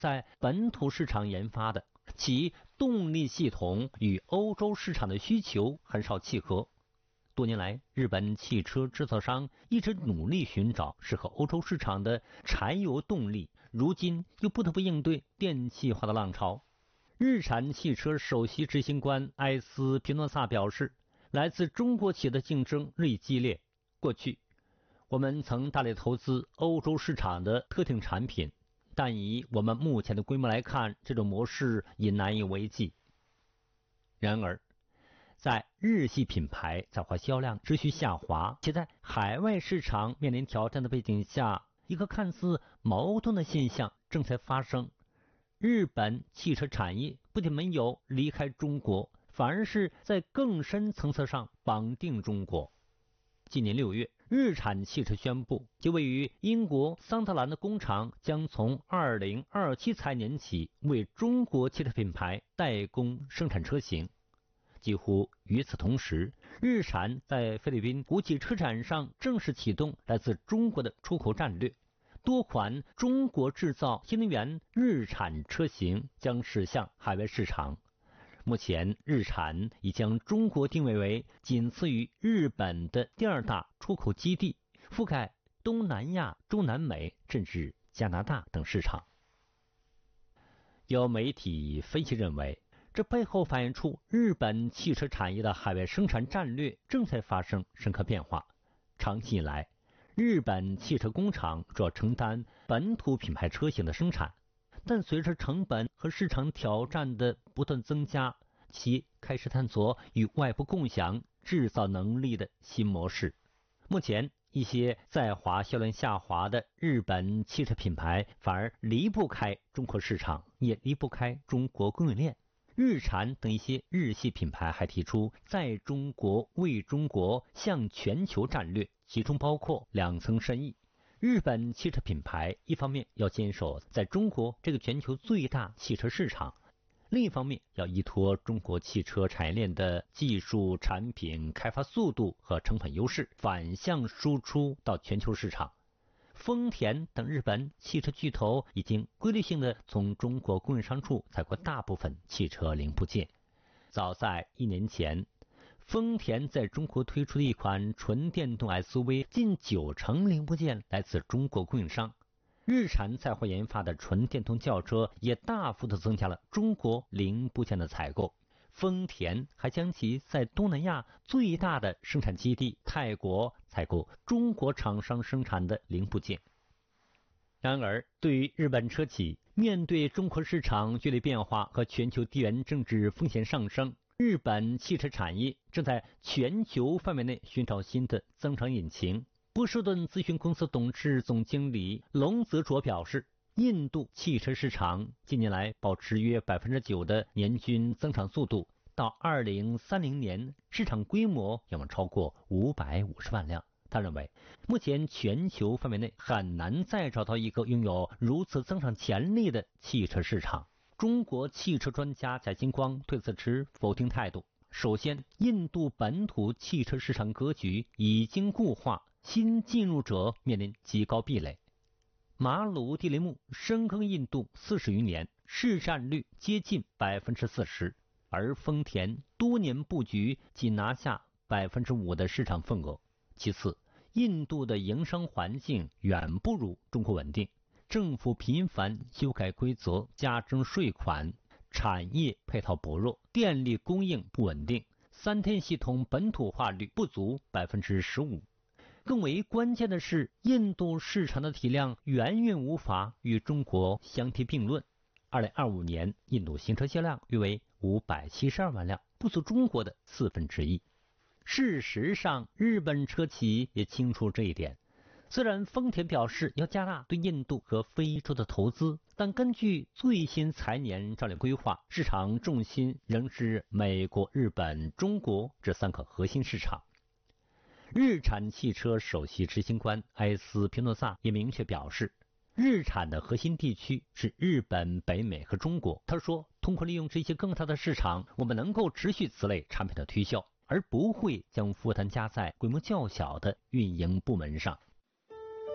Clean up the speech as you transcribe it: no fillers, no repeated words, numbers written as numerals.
在本土市场研发的，其动力系统与欧洲市场的需求很少契合。多年来，日本汽车制造商一直努力寻找适合欧洲市场的柴油动力，如今又不得不应对电气化的浪潮。日产汽车首席执行官埃斯皮诺萨表示，来自中国企业的竞争日益激烈。过去，我们曾大力投资欧洲市场的特定产品，但以我们目前的规模来看，这种模式已难以为继。然而，在日系品牌在华销量持续下滑，且在海外市场面临挑战的背景下，一个看似矛盾的现象正在发生。日本汽车产业不仅没有离开中国，反而是在更深层次上绑定中国。今年6月，日产汽车宣布，其位于英国桑德兰的工厂将从2027财年起为中国汽车品牌代工生产车型。几乎与此同时，日产在菲律宾国际车展上正式启动来自中国的出口战略，多款中国制造新能源日产车型将驶向海外市场。目前，日产已将中国定位为仅次于日本的第2大出口基地，覆盖东南亚、中南美甚至加拿大等市场。有媒体分析认为，这背后反映出日本汽车产业的海外生产战略正在发生深刻变化。长期以来，日本汽车工厂主要承担本土品牌车型的生产，但随着成本和市场挑战的不断增加，其开始探索与外部共享制造能力的新模式。目前，一些在华销量下滑的日本汽车品牌反而离不开中国市场，也离不开中国供应链。日产等一些日系品牌还提出在中国为中国向全球战略，其中包括2层深意。日本汽车品牌一方面要坚守在中国这个全球最大汽车市场，另一方面要依托中国汽车产业链的技术、产品开发速度和成本优势，反向输出到全球市场。丰田等日本汽车巨头已经规律性的从中国供应商处采购大部分汽车零部件。早在1年前，丰田在中国推出的一款纯电动 SUV， 近90%零部件来自中国供应商。日产在华研发的纯电动轿车也大幅度增加了中国零部件的采购。丰田还将其在东南亚最大的生产基地泰国采购中国厂商生产的零部件。然而，对于日本车企，面对中国市场剧烈变化和全球地缘政治风险上升，日本汽车产业正在全球范围内寻找新的增长引擎。波士顿咨询公司董事总经理龙泽卓表示，印度汽车市场近年来保持约 9% 的年均增长速度，到2030年市场规模要超过550万辆。他认为，目前全球范围内很难再找到一个拥有如此增长潜力的汽车市场。中国汽车专家贾金光对此持否定态度。首先，印度本土汽车市场格局已经固化，新进入者面临极高壁垒。马鲁蒂雷木深耕印度40余年，市占率接近 40%， 而丰田多年布局仅拿下 5% 的市场份额。其次，印度的营商环境远不如中国稳定，政府频繁修改规则，加征税款，产业配套薄弱，电力供应不稳定，3天系统本土化率不足 15%。更为关键的是，印度市场的体量远远无法与中国相提并论。2025年，印度新车销量约为572万辆，不足中国的1/4。事实上，日本车企也清楚这一点。虽然丰田表示要加大对印度和非洲的投资，但根据最新财年战略规划，市场重心仍是美国、日本、中国这3个核心市场。日产汽车首席执行官埃斯皮诺萨也明确表示，日产的核心地区是日本、北美和中国。他说，通过利用这些更大的市场，我们能够持续此类产品的推销，而不会将负担加在规模较小的运营部门上。